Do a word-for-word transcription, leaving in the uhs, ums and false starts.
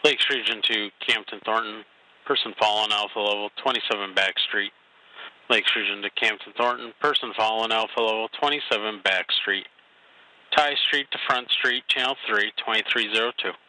Lakes Region two, Campton Thornton. Person fallen, Alpha Level twenty-seven Back Street. Lakes Region to Campton Thornton. Person fallen, Alpha Level twenty-seven Back Street. Ty Street to Front Street, Channel three, twenty-three oh two.